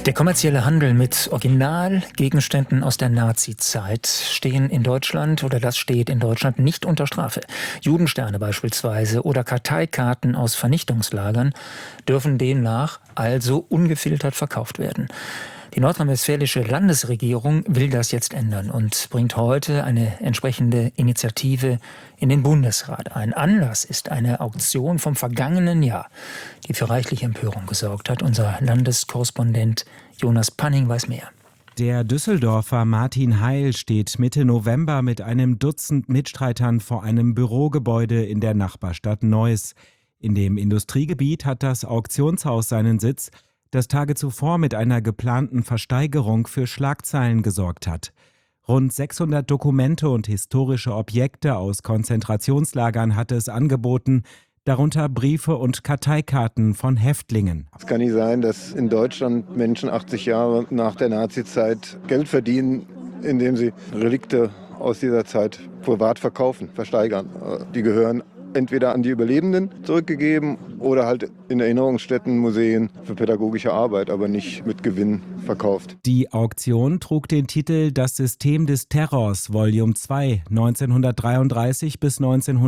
Der kommerzielle Handel mit Originalgegenständen aus der Nazi-Zeit steht in Deutschland nicht unter Strafe. Judensterne beispielsweise oder Karteikarten aus Vernichtungslagern dürfen demnach also ungefiltert verkauft werden. Die nordrhein-westfälische Landesregierung will das jetzt ändern und bringt heute eine entsprechende Initiative in den Bundesrat ein. Anlass ist eine Auktion vom vergangenen Jahr, die für reichliche Empörung gesorgt hat. Unser Landeskorrespondent Jonas Panning weiß mehr. Der Düsseldorfer Martin Heil steht Mitte November mit einem Dutzend Mitstreitern vor einem Bürogebäude in der Nachbarstadt Neuss. In dem Industriegebiet hat das Auktionshaus seinen Sitz, das Tage zuvor mit einer geplanten Versteigerung für Schlagzeilen gesorgt hat. Rund 600 Dokumente und historische Objekte aus Konzentrationslagern hatte es angeboten, darunter Briefe und Karteikarten von Häftlingen. Es kann nicht sein, dass in Deutschland Menschen 80 Jahre nach der Nazizeit Geld verdienen, indem sie Relikte aus dieser Zeit privat verkaufen, versteigern. Die gehören entweder an die Überlebenden zurückgegeben oder halt in Erinnerungsstätten, Museen für pädagogische Arbeit, aber nicht mit Gewinn verkauft. Die Auktion trug den Titel Das System des Terrors, Volume 2, 1933 bis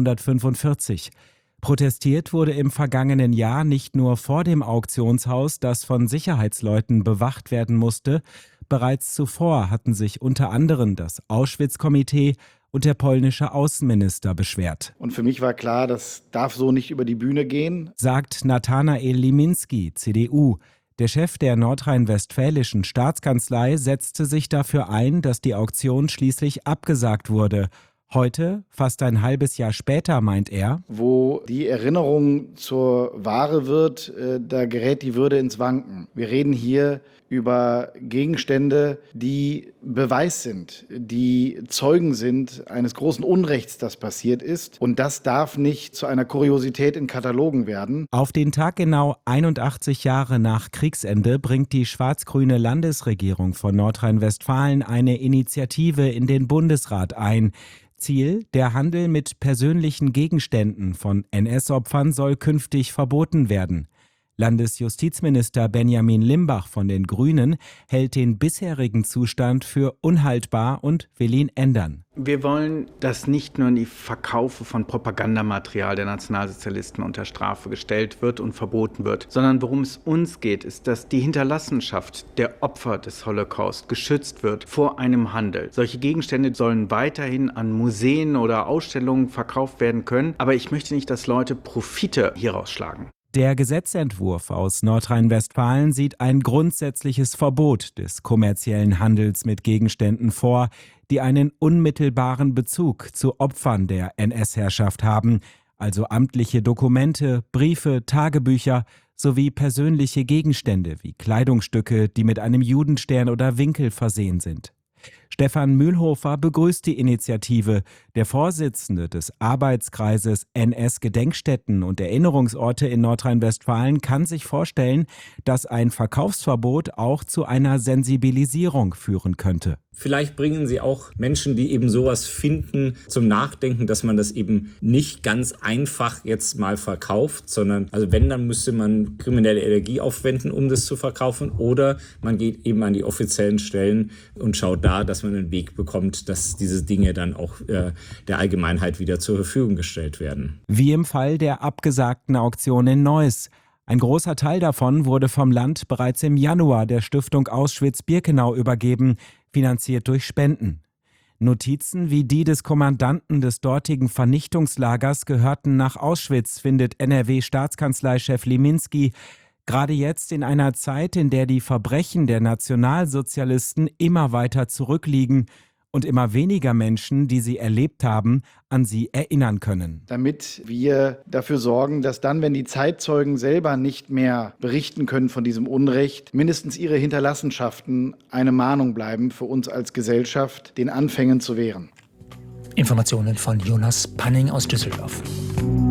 1945. Protestiert wurde im vergangenen Jahr nicht nur vor dem Auktionshaus, das von Sicherheitsleuten bewacht werden musste. Bereits zuvor hatten sich unter anderem das Auschwitz-Komitee und der polnische Außenminister beschwert. Und für mich war klar, das darf so nicht über die Bühne gehen, sagt Nathanael Liminski, CDU. Der Chef der nordrhein-westfälischen Staatskanzlei setzte sich dafür ein, dass die Auktion schließlich abgesagt wurde. Heute, fast ein halbes Jahr später, meint er, wo die Erinnerung zur Ware wird, da gerät die Würde ins Wanken. Wir reden hier über Gegenstände, die Beweis sind, die Zeugen sind eines großen Unrechts, das passiert ist. Und das darf nicht zu einer Kuriosität in Katalogen werden. Auf den Tag genau 81 Jahre nach Kriegsende bringt die schwarz-grüne Landesregierung von Nordrhein-Westfalen eine Initiative in den Bundesrat ein. Ziel: Der Handel mit persönlichen Gegenständen von NS-Opfern soll künftig verboten werden. Landesjustizminister Benjamin Limbach von den Grünen hält den bisherigen Zustand für unhaltbar und will ihn ändern. Wir wollen, dass nicht nur die Verkaufe von Propagandamaterial der Nationalsozialisten unter Strafe gestellt wird und verboten wird, sondern worum es uns geht, ist, dass die Hinterlassenschaft der Opfer des Holocaust geschützt wird vor einem Handel. Solche Gegenstände sollen weiterhin an Museen oder Ausstellungen verkauft werden können, aber ich möchte nicht, dass Leute Profite hieraus schlagen. Der Gesetzentwurf aus Nordrhein-Westfalen sieht ein grundsätzliches Verbot des kommerziellen Handels mit Gegenständen vor, die einen unmittelbaren Bezug zu Opfern der NS-Herrschaft haben, also amtliche Dokumente, Briefe, Tagebücher sowie persönliche Gegenstände wie Kleidungsstücke, die mit einem Judenstern oder Winkel versehen sind. Stefan Mühlhofer begrüßt die Initiative. Der Vorsitzende des Arbeitskreises NS-Gedenkstätten und Erinnerungsorte in Nordrhein-Westfalen kann sich vorstellen, dass ein Verkaufsverbot auch zu einer Sensibilisierung führen könnte. Vielleicht bringen sie auch Menschen, die eben sowas finden, zum Nachdenken, dass man das eben nicht ganz einfach jetzt mal verkauft, sondern, also wenn, dann müsste man kriminelle Energie aufwenden, um das zu verkaufen, oder man geht eben an die offiziellen Stellen und schaut da, dass man einen Weg bekommt, dass diese Dinge dann auch der Allgemeinheit wieder zur Verfügung gestellt werden. Wie im Fall der abgesagten Auktion in Neuss. Ein großer Teil davon wurde vom Land bereits im Januar der Stiftung Auschwitz-Birkenau übergeben, finanziert durch Spenden. Notizen wie die des Kommandanten des dortigen Vernichtungslagers gehörten nach Auschwitz, findet NRW-Staatskanzleichef Liminski. Gerade jetzt in einer Zeit, in der die Verbrechen der Nationalsozialisten immer weiter zurückliegen und immer weniger Menschen, die sie erlebt haben, an sie erinnern können. Damit wir dafür sorgen, dass dann, wenn die Zeitzeugen selber nicht mehr berichten können von diesem Unrecht, mindestens ihre Hinterlassenschaften eine Mahnung bleiben für uns als Gesellschaft, den Anfängen zu wehren. Informationen von Jonas Panning aus Düsseldorf.